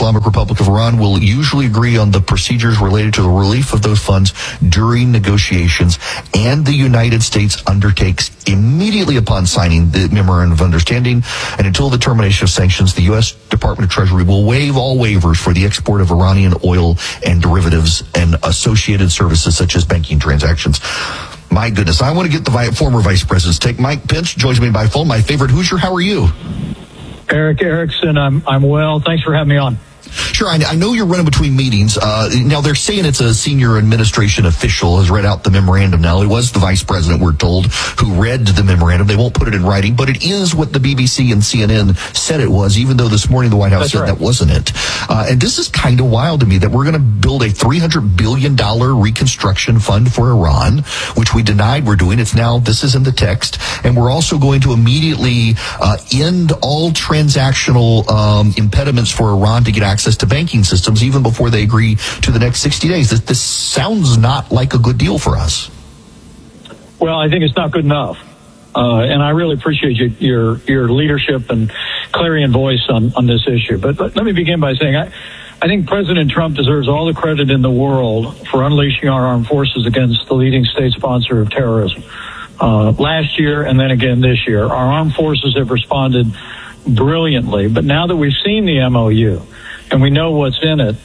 Islamic Republic of Iran will usually agree on the procedures related to the relief of those funds during negotiations, and the United States undertakes immediately upon signing the Memorandum of Understanding and until the termination of sanctions, the U.S. Department of Treasury will waive all waivers for the export of Iranian oil and derivatives and associated services such as banking transactions. My goodness, I want to get the former vice president's take. Mike Pence joins me by phone, my favorite Hoosier. How are you? Eric Erickson, I'm well. Thanks for having me on. Sure, I know you're running between meetings. Now, they're saying it's a senior administration official has read out the memorandum now. It was the vice president, we're told, who read the memorandum. They won't put it in writing, but it is what the BBC and CNN said it was, even though this morning the White House said that wasn't it. And this is kind of wild to me that we're going to build a $300 billion reconstruction fund for Iran, which we denied we're doing. It's now, this is in the text. And we're also going to immediately end all transactional impediments for Iran to get access to banking systems even before they agree to the next 60 days. This sounds not like a good deal for us. Well, I think it's not good enough. And I really appreciate your leadership and clarion voice on this issue. But let me begin by saying I think President Trump deserves all the credit in the world for unleashing our armed forces against the leading state sponsor of terrorism. Last year and then again this year, our armed forces have responded brilliantly. But now that we've seen the MOU, and we know what's in it,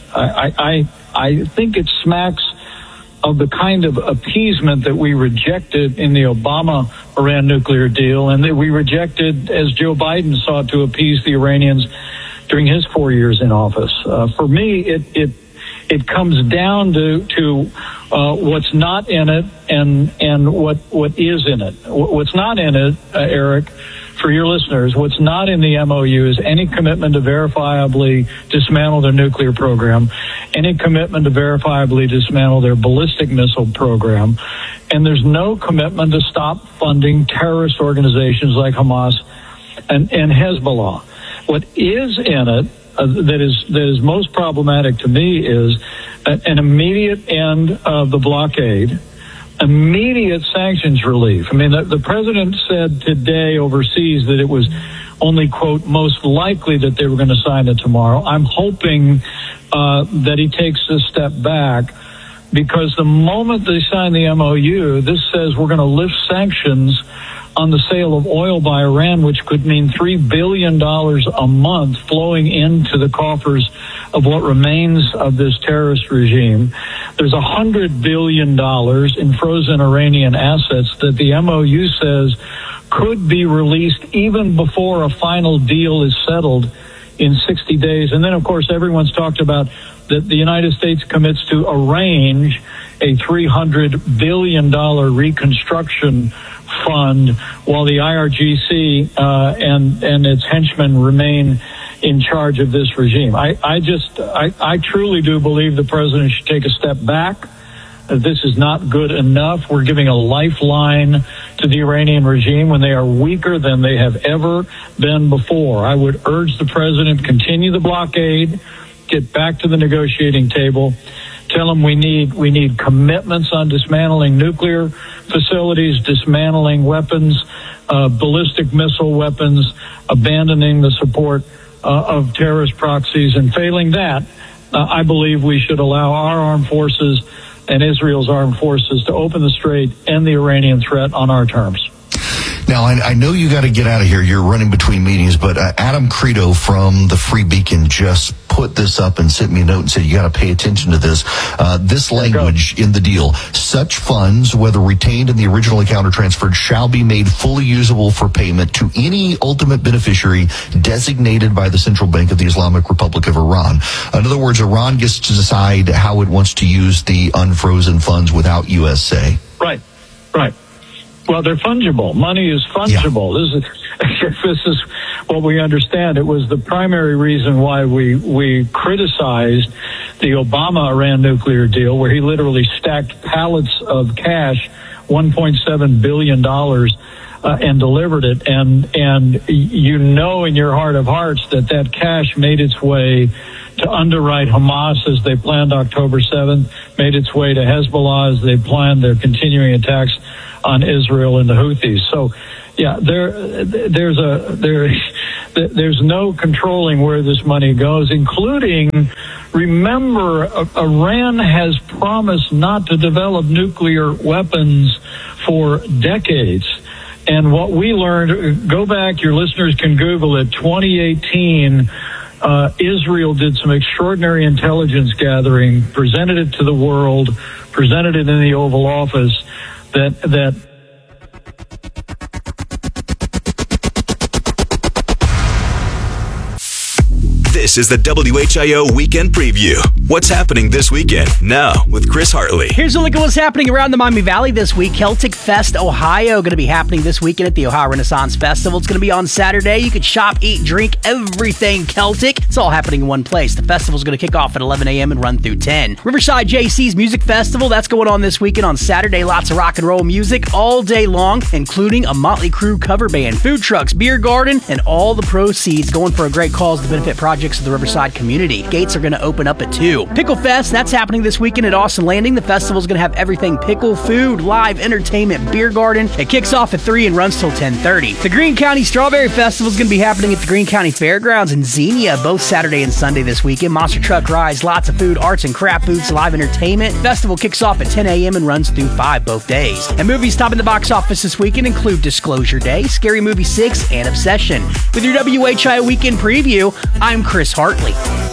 I think it smacks of the kind of appeasement that we rejected in the Obama-Iran nuclear deal, and that we rejected as Joe Biden sought to appease the Iranians during his 4 years in office. For me, it comes down to what's not in it and what is in it. What's not in it, Eric, for your listeners, what's not in the MOU is any commitment to verifiably dismantle their nuclear program, any commitment to verifiably dismantle their ballistic missile program, and there's no commitment to stop funding terrorist organizations like Hamas and Hezbollah. What is in it that is most problematic to me is an immediate end of the blockade, immediate sanctions relief. I mean, the president said today overseas that it was only, quote, most likely that they were going to sign it tomorrow. I'm hoping that he takes a step back, because the moment they sign the MOU, this says we're going to lift sanctions on the sale of oil by Iran, which could mean $3 billion a month flowing into the coffers of what remains of this terrorist regime. There's $100 billion in frozen Iranian assets that the MOU says could be released even before a final deal is settled in 60 days. And then, of course, everyone's talked about that the United States commits to arrange a $300 billion reconstruction fund while the IRGC and its henchmen remain in charge of this regime. I truly do believe the president should take a step back. This is not good enough. We're giving a lifeline to the Iranian regime when they are weaker than they have ever been before. I would urge the president, continue the blockade, get back to the negotiating table, tell them we need commitments on dismantling nuclear facilities, dismantling weapons, ballistic missile weapons, abandoning the support of terrorist proxies, and failing that, I believe we should allow our armed forces and Israel's armed forces to open the strait, end the Iranian threat on our terms. Now, I know you got to get out of here. You're running between meetings, but Adam Credo from the Free Beacon just put this up and sent me a note and said, you got to pay attention to this. This language in the deal: such funds, whether retained in the original account or transferred, shall be made fully usable for payment to any ultimate beneficiary designated by the Central Bank of the Islamic Republic of Iran. In other words, Iran gets to decide how it wants to use the unfrozen funds without U.S. say. Right. Well, they're fungible. Money is fungible. Yeah. This is what we understand. It was the primary reason why we criticized the Obama-Iran nuclear deal, where he literally stacked pallets of cash, $1.7 billion, and delivered it. And you know in your heart of hearts that cash made its way to underwrite Hamas as they planned October 7th, made its way to Hezbollah as they planned their continuing attacks on Israel and the Houthis. So, yeah, there's no controlling where this money goes, including, remember, Iran has promised not to develop nuclear weapons for decades. And what we learned, go back, your listeners can Google it, 2018, Israel did some extraordinary intelligence gathering, presented it to the world, presented it in the Oval Office, that This is the WHIO Weekend Preview. What's happening this weekend? Now, with Chris Hartley. Here's a look at what's happening around the Miami Valley this week. Celtic Fest Ohio going to be happening this weekend at the Ohio Renaissance Festival. It's going to be on Saturday. You can shop, eat, drink, everything Celtic. It's all happening in one place. The festival's going to kick off at 11 a.m. and run through 10. Riverside JC's Music Festival, that's going on this weekend on Saturday. Lots of rock and roll music all day long, including a Motley Crue cover band, food trucks, beer garden, and all the proceeds going for a great cause to benefit projects of the Riverside community. Gates are going to open up at 2. Pickle Fest, that's happening this weekend at Austin Landing. The festival's going to have everything pickle, food, live entertainment, beer garden. It kicks off at 3 and runs till 10:30. The Greene County Strawberry Festival is going to be happening at the Greene County Fairgrounds in Xenia both Saturday and Sunday this weekend. Monster truck rides, lots of food, arts and craft booths, live entertainment. Festival kicks off at 10 a.m. and runs through 5 both days. And movies topping the box office this weekend include Disclosure Day, Scary Movie 6, and Obsession. With your WHIO Weekend Preview, I'm Chris Hartley.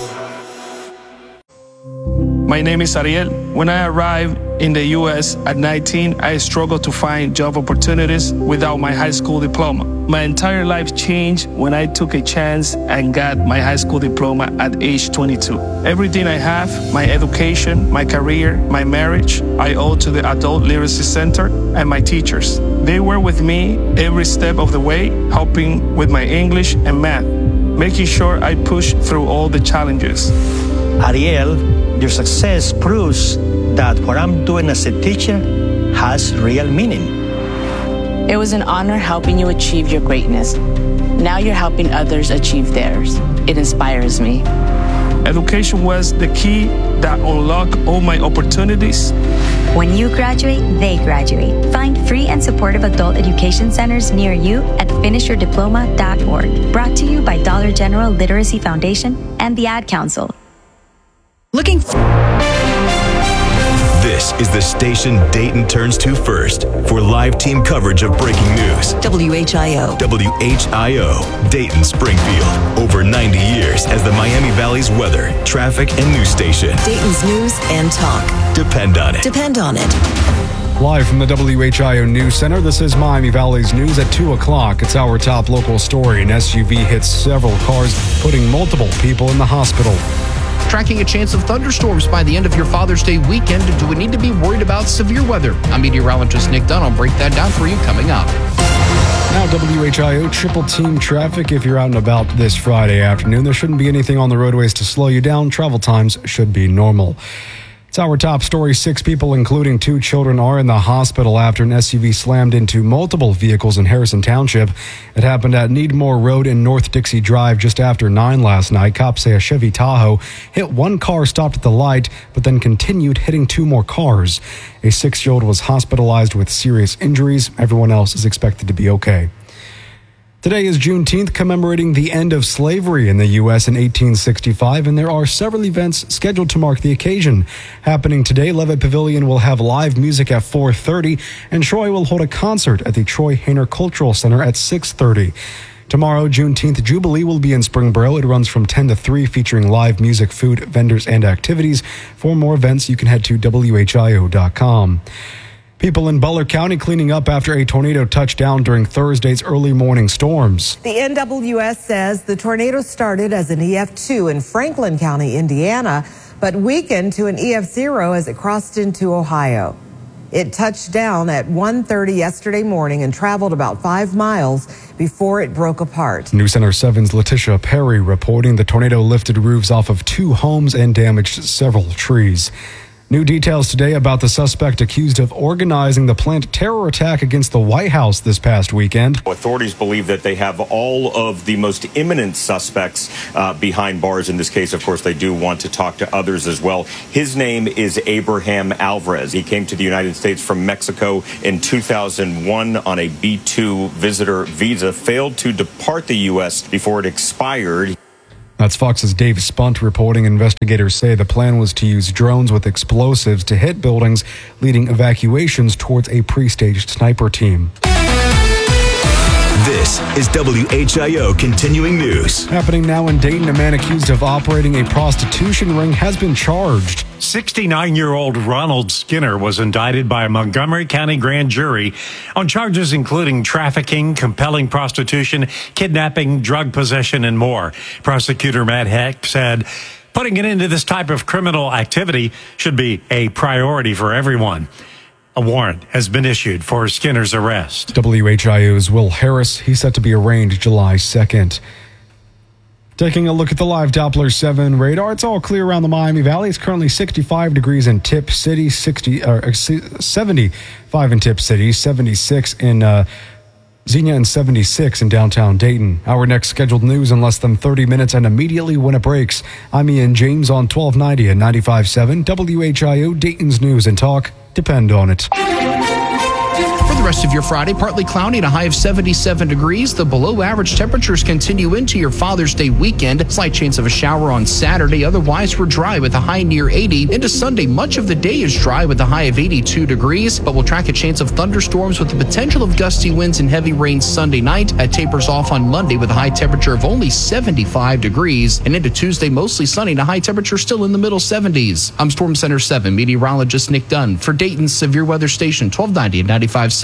My name is Ariel. When I arrived in the U.S. at 19, I struggled to find job opportunities without my high school diploma. My entire life changed when I took a chance and got my high school diploma at age 22. Everything I have, my education, my career, my marriage, I owe to the Adult Literacy Center and my teachers. They were with me every step of the way, helping with my English and math, making sure I pushed through all the challenges. Ariel, your success proves that what I'm doing as a teacher has real meaning. It was an honor helping you achieve your greatness. Now you're helping others achieve theirs. It inspires me. Education was the key that unlocked all my opportunities. When you graduate, they graduate. Find free and supportive adult education centers near you at finishyourdiploma.org. Brought to you by Dollar General Literacy Foundation and the Ad Council. This is the station Dayton turns to first for live team coverage of breaking news. WHIO. WHIO, Dayton, Springfield. Over 90 years as the Miami Valley's weather, traffic, and news station. Dayton's news and talk. Depend on it. Depend on it. Live from the WHIO News Center, this is Miami Valley's news at 2 o'clock. It's our top local story. An SUV hits several cars, putting multiple people in the hospital. Tracking a chance of thunderstorms by the end of your Father's Day weekend. Do we need to be worried about severe weather? I'm meteorologist Nick Dunn. I'll break that down for you coming up. Now WHIO triple team traffic. If you're out and about this Friday afternoon, there shouldn't be anything on the roadways to slow you down. Travel times should be normal. It's our top story. 6 people, including 2 children, are in the hospital after an SUV slammed into multiple vehicles in Harrison Township. It happened at Needmore Road and North Dixie Drive just after 9 last night. Cops say a Chevy Tahoe hit one car, stopped at the light, but then continued hitting 2 more cars. A 6-year-old was hospitalized with serious injuries. Everyone else is expected to be okay. Today is Juneteenth, commemorating the end of slavery in the U.S. in 1865, and there are several events scheduled to mark the occasion. Happening today, Levitt Pavilion will have live music at 4:30, and Troy will hold a concert at the Troy Hayner Cultural Center at 6:30. Tomorrow, Juneteenth Jubilee will be in Springboro. It runs from 10 to 3, featuring live music, food, vendors, and activities. For more events, you can head to WHIO.com. People in Butler County cleaning up after a tornado touched down during Thursday's early morning storms. The NWS says the tornado started as an EF2 in Franklin County, Indiana, but weakened to an EF0 as it crossed into Ohio. It touched down at 1:30 yesterday morning and traveled about 5 miles before it broke apart. News Center 7's Letitia Perry reporting the tornado lifted roofs off of 2 homes and damaged several trees. New details today about the suspect accused of organizing the planned terror attack against the White House this past weekend. Authorities believe that they have all of the most imminent suspects behind bars. In this case, of course, they do want to talk to others as well. His name is Abraham Alvarez. He came to the United States from Mexico in 2001 on a B-2 visitor visa, failed to depart the U.S. before it expired. That's Fox's Dave Spunt reporting. Investigators say the plan was to use drones with explosives to hit buildings, leading evacuations towards a pre-staged sniper team. This is WHIO Continuing News. Happening now in Dayton, a man accused of operating a prostitution ring has been charged. 69-year-old Ronald Skinner was indicted by a Montgomery County grand jury on charges including trafficking, compelling prostitution, kidnapping, drug possession, and more. Prosecutor Matt Heck said putting an end to this type of criminal activity should be a priority for everyone. A warrant has been issued for Skinner's arrest. WHIO's Will Harris, he's set to be arraigned July 2nd. Taking a look at the live Doppler 7 radar, it's all clear around the Miami Valley. It's currently 65 degrees in Tip City, 75 in Tip City, 76 in Xenia, and 76 in downtown Dayton. Our next scheduled news in less than 30 minutes and immediately when it breaks. I'm Ian James on 1290 and 95.7 WHIO, Dayton's News and Talk. Depend on it. For the rest of your Friday, partly cloudy and a high of 77 degrees. The below average temperatures continue into your Father's Day weekend. Slight chance of a shower on Saturday. Otherwise, we're dry with a high near 80. Into Sunday, much of the day is dry with a high of 82 degrees, but we'll track a chance of thunderstorms with the potential of gusty winds and heavy rain Sunday night. That tapers off on Monday with a high temperature of only 75 degrees. And into Tuesday, mostly sunny and a high temperature still in the middle 70s. I'm Storm Center 7 meteorologist Nick Dunn for Dayton's Severe Weather Station 1290 and 95.7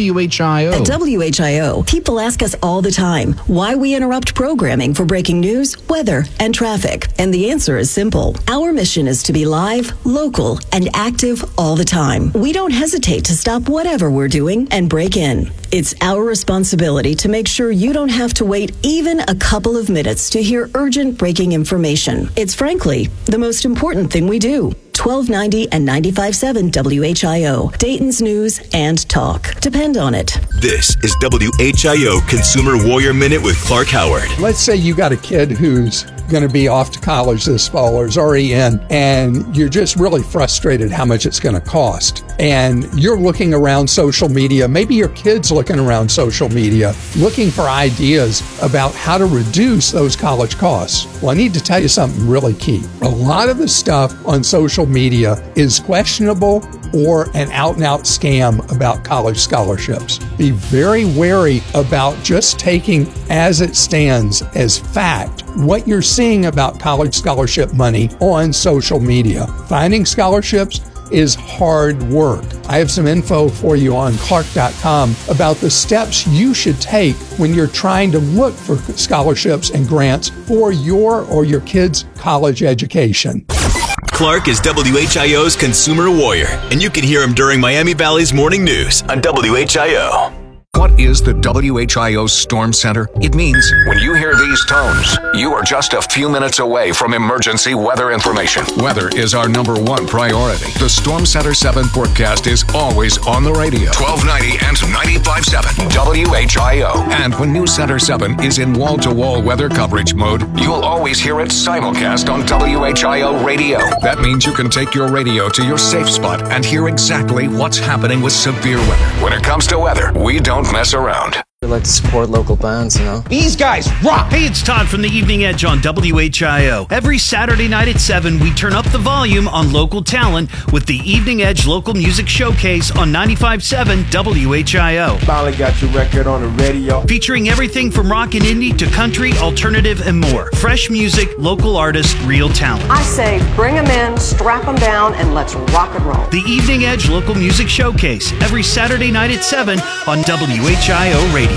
WHIO. At WHIO, people ask us all the time why we interrupt programming for breaking news, weather, and traffic. And the answer is simple. Our mission is to be live, local, and active all the time. We don't hesitate to stop whatever we're doing and break in. It's our responsibility to make sure you don't have to wait even a couple of minutes to hear urgent breaking information. It's frankly the most important thing we do. 1290 and 95.7 WHIO, Dayton's News and Talk. Depend on it. This is WHIO Consumer Warrior Minute with Clark Howard. Let's say you got a kid who's going to be off to college this fall or is already in, and you're just really frustrated how much it's going to cost. And you're looking around social media, maybe your kid's looking around social media, looking for ideas about how to reduce those college costs. Well, I need to tell you something really key. A lot of the stuff on social media is questionable or an out-and-out scam about college scholarships. Be very wary about just taking as it stands as fact what you're seeing about college scholarship money on social media. Finding scholarships is hard work. I have some info for you on Clark.com about the steps you should take when you're trying to look for scholarships and grants for your or your kids' college education. Clark is WHIO's Consumer Warrior, and you can hear him during Miami Valley's morning news on WHIO. What is the WHIO Storm Center? It means when you hear these tones, you are just a few minutes away from emergency weather information. Weather is our number one priority. The Storm Center 7 forecast is always on the radio. 1290 and 95.7 WHIO. And when News Center 7 is in wall-to-wall weather coverage mode, you'll always hear it simulcast on WHIO radio. That means you can take your radio to your safe spot and hear exactly what's happening with severe weather. When it comes to weather, we don't mess around. We like to support local bands, you know. These guys rock! Hey, it's Todd from the Evening Edge on WHIO. Every Saturday night at 7, we turn up the volume on local talent with the Evening Edge Local Music Showcase on 95.7 WHIO. Finally got your record on the radio. Featuring everything from rock and indie to country, alternative, and more. Fresh music, local artists, real talent. I say bring them in, strap them down, and let's rock and roll. The Evening Edge Local Music Showcase, every Saturday night at 7 on WHIO Radio.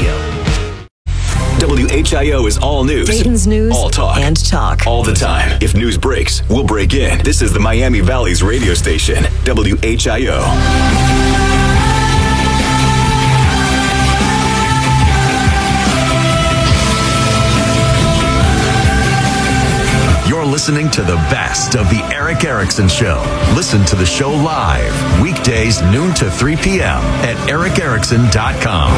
WHIO is all news. Dayton's News all talk. And Talk. All the time. If news breaks, we'll break in. This is the Miami Valley's radio station, WHIO. You're listening to the best of The Eric Erickson Show. Listen to the show live, weekdays noon to 3 p.m. at ericerickson.com.